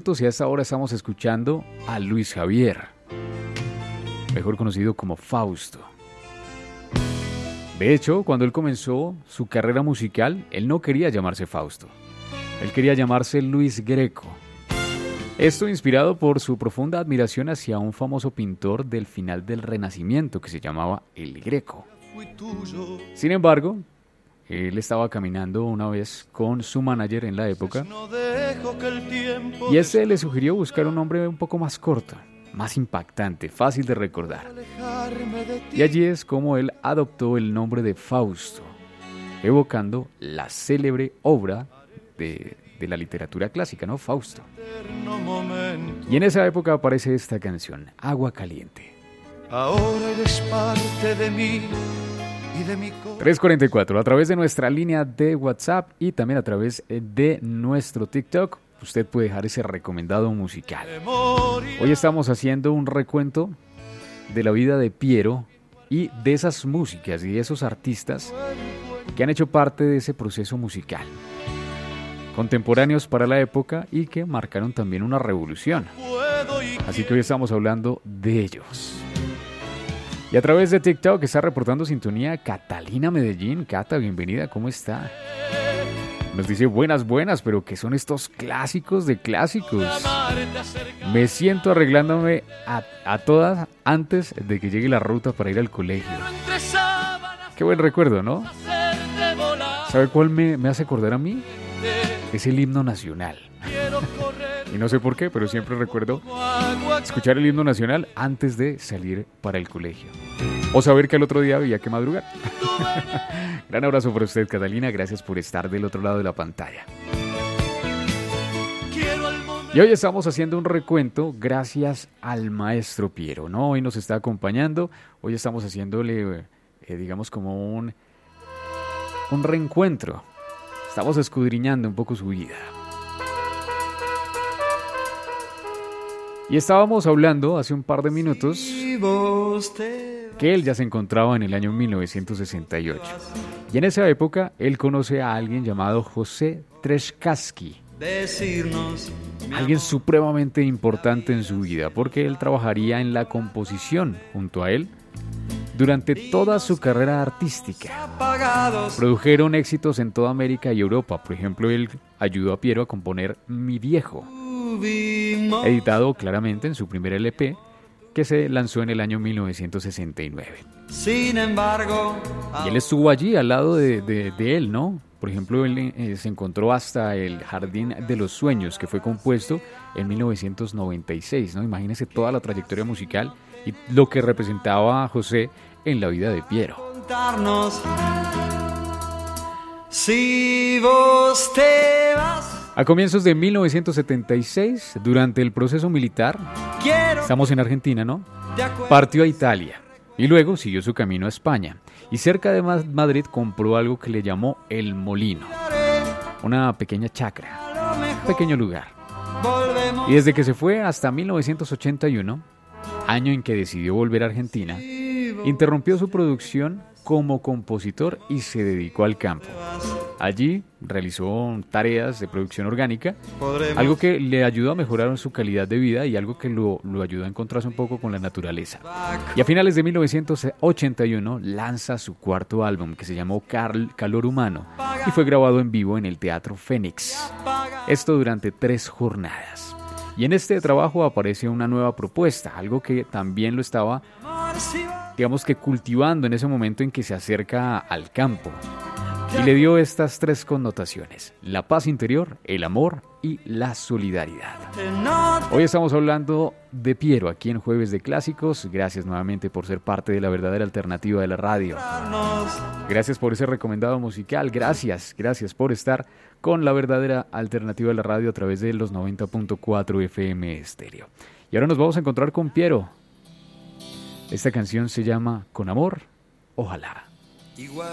minutos y a esta hora estamos escuchando a Luis Javier, mejor conocido como Fausto. De hecho, cuando él comenzó su carrera musical, él no quería llamarse Fausto. Él quería llamarse Luis Greco. Esto inspirado por su profunda admiración hacia un famoso pintor del final del Renacimiento que se llamaba El Greco. Sin embargo, él estaba caminando una vez con su manager en la época y este le sugirió buscar un nombre un poco más corto, más impactante, fácil de recordar. Y allí es como él adoptó el nombre de Fausto, evocando la célebre obra de la literatura clásica, ¿no? Fausto. Y en esa época aparece esta canción, Agua Caliente. Ahora eres parte de mí y de mi corazón. 344, a través de nuestra línea de WhatsApp y también a través de nuestro TikTok, usted puede dejar ese recomendado musical. Hoy estamos haciendo un recuento de la vida de Piero y de esas músicas y de esos artistas que han hecho parte de ese proceso musical, contemporáneos para la época y que marcaron también una revolución. Así que hoy estamos hablando de ellos. Y a través de TikTok está reportando sintonía Catalina Medellín. Cata, bienvenida, ¿cómo está? Nos dice buenas, pero ¿qué son estos clásicos de clásicos? Me siento arreglándome a todas antes de que llegue la ruta para ir al colegio. Qué buen recuerdo, ¿no? ¿Sabe cuál me hace acordar a mí? Es el himno nacional. Y no sé por qué, pero siempre recuerdo escuchar el himno nacional antes de salir para el colegio. O saber que al otro día había que madrugar. Gran abrazo para usted, Catalina. Gracias por estar del otro lado de la pantalla. Y hoy estamos haciendo un recuento gracias al maestro Piero, ¿no? Hoy nos está acompañando. Hoy estamos haciéndole, digamos, como un reencuentro. Estamos escudriñando un poco su vida. Y estábamos hablando hace un par de minutos que él ya se encontraba en el año 1968. Y en esa época él conoce a alguien llamado José Treskaski. Alguien supremamente importante en su vida porque él trabajaría en la composición junto a él durante toda su carrera artística. Produjeron éxitos en toda América y Europa. Por ejemplo, él ayudó a Piero a componer Mi Viejo, editado claramente en su primer LP, que se lanzó en el año 1969. Sin embargo, y él estuvo allí al lado de él, ¿no? Por ejemplo, él se encontró hasta el Jardín de los Sueños, que fue compuesto en 1996, ¿no? Imagínense toda la trayectoria musical y lo que representaba a José en la vida de Piero. Si vos te vas. A comienzos de 1976, durante el proceso militar, estamos en Argentina, ¿no? Partió a Italia y luego siguió su camino a España. Y cerca de Madrid compró algo que le llamó El Molino, una pequeña chacra, un pequeño lugar. Y desde que se fue hasta 1981, año en que decidió volver a Argentina, interrumpió su producción como compositor y se dedicó al campo. Allí realizó tareas de producción orgánica, algo que le ayudó a mejorar su calidad de vida y algo que lo ayudó a encontrarse un poco con la naturaleza. Y a finales de 1981 lanza su cuarto álbum que se llamó Calor Humano y fue grabado en vivo en el Teatro Fénix. Esto durante 3 jornadas. Y en este trabajo aparece una nueva propuesta, algo que también lo estaba, digamos que cultivando en ese momento en que se acerca al campo. Y le dio estas 3 connotaciones: la paz interior, el amor y la solidaridad. Hoy estamos hablando de Piero aquí en Jueves de Clásicos. Gracias nuevamente por ser parte de la verdadera alternativa de la radio. Gracias por ese recomendado musical. Gracias por estar con la verdadera alternativa de la radio a través de los 90.4 FM Estéreo. Y ahora nos vamos a encontrar con Piero. Esta canción se llama Con Amor, Ojalá. Igual